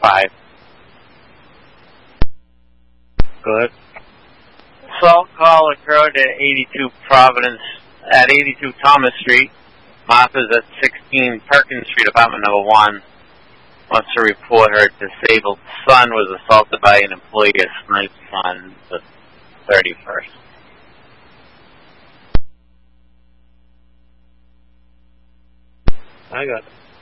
5. Good. Assault call occurred at 82 Thomas Street. Martha's at 16 Perkins Street, apartment number 1. Wants to report her disabled son was assaulted by an employee at Snipes on the 31st. I got it.